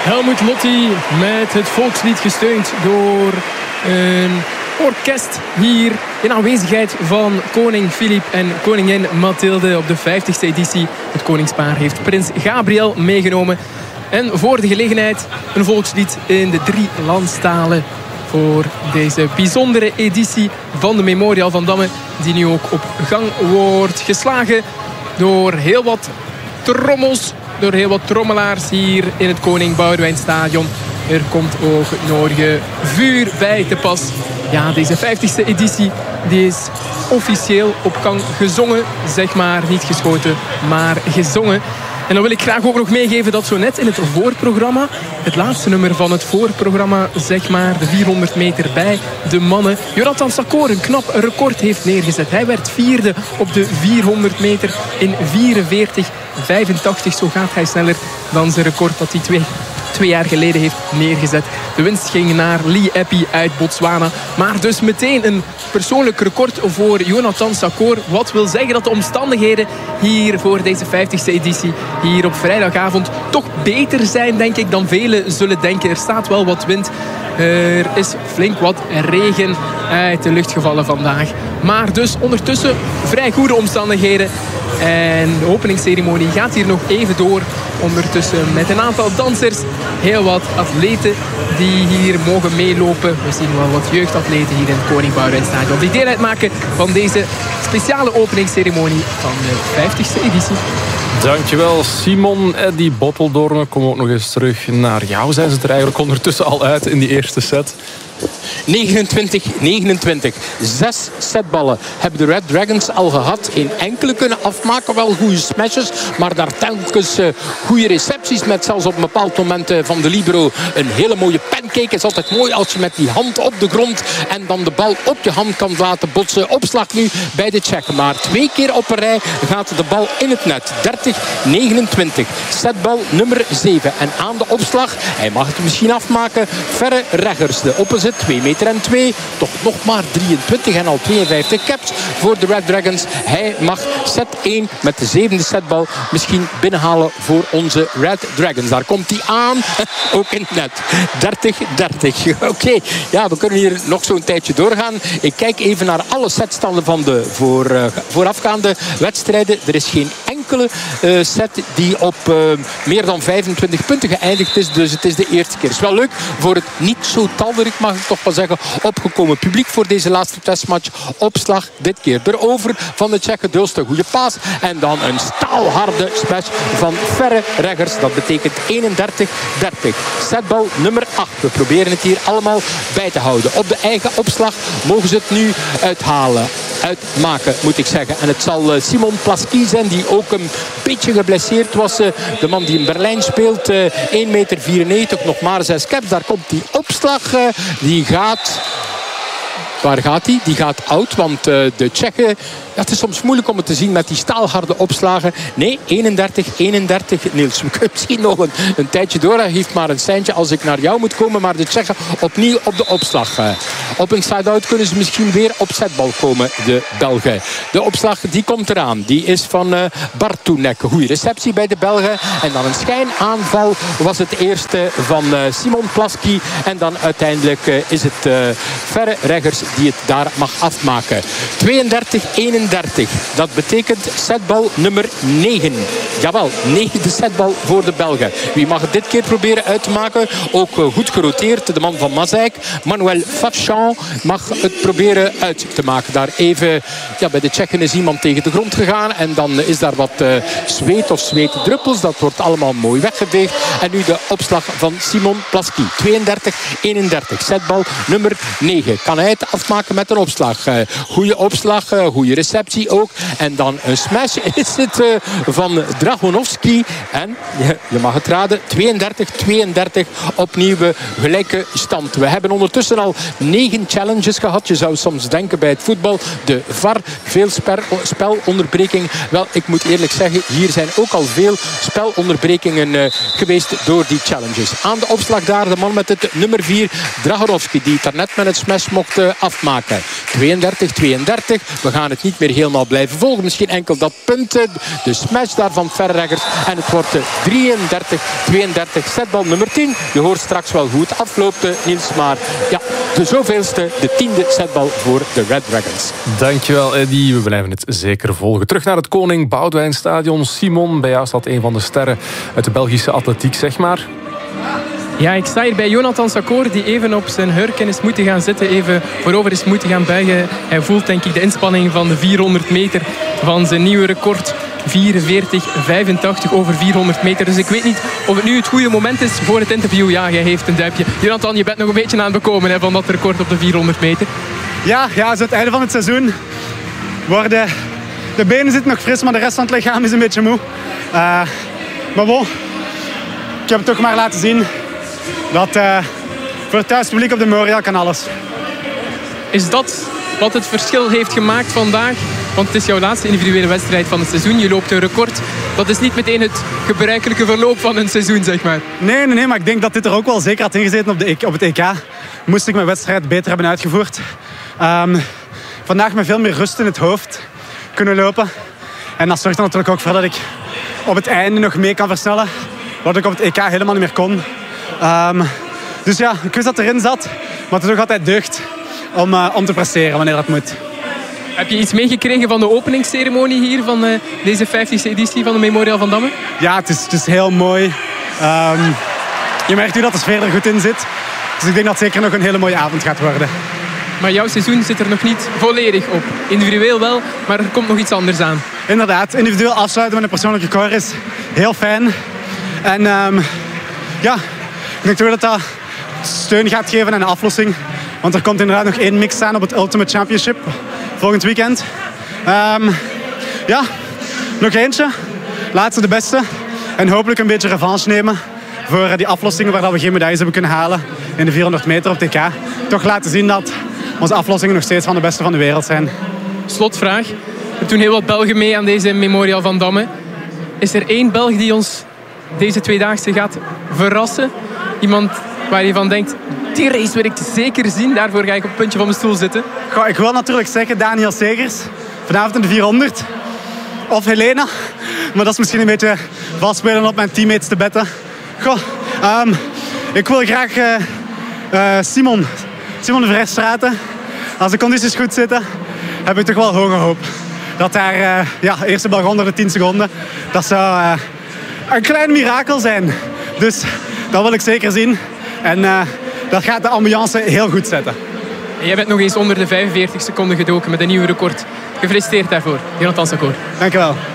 Helmut Lotti met het volkslied gesteund door een orkest hier in aanwezigheid van koning Filip en koningin Mathilde op de 50e editie. Het koningspaar heeft prins Gabriel meegenomen. En voor de gelegenheid een volkslied in de 3 landstalen voor deze bijzondere editie van de Memorial van Damme, die nu ook op gang wordt geslagen door heel wat trommels, door heel wat trommelaars hier in het Koning Boudewijnstadion. Er komt ook het nodige vuur bij te pas. Ja, deze 50e editie die is officieel op gang gezongen. Zeg maar niet geschoten, maar gezongen. En dan wil ik graag ook nog meegeven dat zo net in het voorprogramma, het laatste nummer van het voorprogramma, zeg maar de 400 meter bij de mannen, Jonathan Sakor een knap record heeft neergezet. Hij werd 4e op de 400 meter in 44:85. Zo gaat hij sneller dan zijn record dat hij twee jaar geleden heeft neergezet. De winst ging naar Lee Eppie uit Botswana. Maar dus meteen een persoonlijk record voor Jonathan Sakor. Wat wil zeggen dat de omstandigheden hier voor deze 50e editie hier op vrijdagavond toch beter zijn, denk ik, dan velen zullen denken. Er staat wel wat wind. Er is flink wat regen uit de lucht gevallen vandaag. Maar dus ondertussen vrij goede omstandigheden. En de openingsceremonie gaat hier nog even door. Ondertussen met een aantal dansers. Heel wat atleten die hier mogen meelopen. We zien wel wat jeugdatleten hier in het Koning Boudewijnstadion die deel uitmaken van deze speciale openingsceremonie van de 50e editie. Dankjewel Simon. Eddie Botteldorne, kom ook nog eens terug naar jou. Zijn ze er eigenlijk ondertussen al uit in die eerste set? 29-29. 6 setballen hebben de Red Dragons al gehad. In enkele kunnen afmaken. Wel goede smashes. Maar daar telkens goede recepties. Met zelfs op een bepaald moment van de libero een hele mooie pancake. Het is altijd mooi als je met die hand op de grond en dan de bal op je hand kan laten botsen. Opslag nu bij de Tsjechen. Maar 2 keer op een rij gaat de bal in het net. 30-29. Setbal nummer 7. En aan de opslag, hij mag het misschien afmaken, Verre Reggers. De opposite 2 meter en 2. Toch nog maar 23 en al 52 caps voor de Red Dragons. Hij mag set 1 met de 7e setbal misschien binnenhalen voor onze Red Dragons. Daar komt hij aan. Ook in het net. 30-30. Oké. Ja, we kunnen hier nog zo'n tijdje doorgaan. Ik kijk even naar alle setstanden van de voorafgaande wedstrijden. Er is geen enkele set die op meer dan 25 punten geëindigd is. Dus het is de eerste keer. Het is wel leuk voor het niet zo talrijk, mag ik toch wel zeggen, opgekomen publiek voor deze laatste testmatch. Opslag dit keer erover van de Tsjechen. Dulst een goede paas. En dan een staalharde smash van Verre Reggers. Dat betekent 31-30. Setbal nummer 8. We proberen het hier allemaal bij te houden. Op de eigen opslag mogen ze het nu uitmaken, moet ik zeggen. En het zal Simon Plaski zijn, die ook een beetje geblesseerd was. De man die in Berlijn speelt. 1,94 meter, nog maar 6 caps. Daar komt die opslag. Die gaat... Waar gaat hij? Die gaat oud, want de Tsjechen... Ja, het is soms moeilijk om het te zien met die staalharde opslagen. Nee, 31-31. Niels, we kunnen misschien nog een tijdje door. Hij geeft maar een seintje als ik naar jou moet komen. Maar de Tsjechen opnieuw op de opslag. Op een side-out kunnen ze misschien weer op setbal komen, de Belgen. De opslag, die komt eraan. Die is van Bartunek. Goeie receptie bij de Belgen. En dan een schijnaanval was het eerste van Simon Plaski. En dan uiteindelijk is het Verre Reggers die het daar mag afmaken. 32-31. Dat betekent setbal nummer 9. Jawel, 9e setbal voor de Belgen. Wie mag het dit keer proberen uit te maken? Ook goed geroteerd. De man van Mazijk, Manuel Fachan, mag het proberen uit te maken. Daar even, ja, bij de Tsjechen is iemand tegen de grond gegaan. En dan is daar wat zweet of zweetdruppels. Dat wordt allemaal mooi weggeveegd. En nu de opslag van Simon Plaski. 32-31. Setbal nummer 9. Kan hij het afmaken met een opslag? Goede opslag, goede receptie ook. En dan een smash is het van Dragonovski. En je mag het raden, 32-32. Opnieuw gelijke stand. We hebben ondertussen al 9 challenges gehad. Je zou soms denken bij het voetbal, de VAR, veel spelonderbreking. Wel, ik moet eerlijk zeggen, hier zijn ook al veel spelonderbrekingen geweest door die challenges. Aan de opslag daar de man met het nummer 4, Dragonovski, die het daarnet met het smash mocht afmaken. 32-32. We gaan het niet meer helemaal blijven volgen. Misschien enkel dat punt. De smash daar van verreggers. En het wordt 33-32. Setbal nummer 10. Je hoort straks wel hoe het afloopt, Niels. Maar ja, de zoveelste, de 10e setbal voor de Red Dragons. Dankjewel, Eddy. We blijven het zeker volgen. Terug naar het Koning Boudewijnstadion. Simon, bij jou staat een van de sterren uit de Belgische atletiek, zeg maar. Ja, ik sta hier bij Jonathan Sakor, die even op zijn hurken is moeten gaan zitten, even voorover is moeten gaan buigen. Hij voelt denk ik de inspanning van de 400 meter van zijn nieuwe record. 44,85 over 400 meter. Dus ik weet niet of het nu het goede moment is voor het interview. Ja, jij heeft een duimpje. Jonathan, je bent nog een beetje aan het bekomen van dat record op de 400 meter. Ja, zo het einde van het seizoen. De benen zitten nog fris, maar de rest van het lichaam is een beetje moe. Maar bon, ik heb het toch maar laten zien dat voor het thuispubliek op de Memorial kan alles. Is dat wat het verschil heeft gemaakt vandaag? Want het is jouw laatste individuele wedstrijd van het seizoen. Je loopt een record. Dat is niet meteen het gebruikelijke verloop van een seizoen, zeg maar. Nee, maar ik denk dat dit er ook wel zeker had ingezeten op het EK. Moest ik mijn wedstrijd beter hebben uitgevoerd. Vandaag met veel meer rust in het hoofd kunnen lopen. En dat zorgt er natuurlijk ook voor dat ik op het einde nog mee kan versnellen. Wat ik op het EK helemaal niet meer kon. Dus ja, ik wist dat erin zat. Maar het is ook altijd deugd om te presteren wanneer dat moet. Heb je iets meegekregen van de openingsceremonie hier van deze 50e editie van de Memorial van Damme? Ja, het is heel mooi. Je merkt nu dat de sfeer er goed in zit. Dus ik denk dat het zeker nog een hele mooie avond gaat worden. Maar jouw seizoen zit er nog niet volledig op. Individueel wel, maar er komt nog iets anders aan. Inderdaad, individueel afsluiten met een persoonlijk record is heel fijn. En ja, ik denk toch dat dat steun gaat geven aan de aflossing. Want er komt inderdaad nog 1 mix aan op het Ultimate Championship volgend weekend. Ja, nog eentje. Laatste de beste. En hopelijk een beetje revanche nemen voor die aflossingen waar we geen medailles hebben kunnen halen in de 400 meter op TK. Toch laten zien dat onze aflossingen nog steeds van de beste van de wereld zijn. Slotvraag. Er doen heel wat Belgen mee aan deze Memorial van Damme. Is er één Belg die ons deze tweedaagse gaat verrassen? Iemand waar je van denkt, die race wil ik zeker zien. Daarvoor ga ik op het puntje van mijn stoel zitten. Goh, ik wil natuurlijk zeggen Daniel Segers. Vanavond in de 400. Of Helena. Maar dat is misschien een beetje vastspelen op mijn teammates te betten. Goh, ik wil graag Simon de Verstraeten. Als de condities goed zitten, heb ik toch wel hoge hoop. Dat daar, eerste Belg onder de 10 seconden. Dat zou een klein mirakel zijn. Dus dat wil ik zeker zien. En dat gaat de ambiance heel goed zetten. En jij bent nog eens onder de 45 seconden gedoken met een nieuw record. Gefeliciteerd daarvoor, Jonathan Sakor. Dank je wel.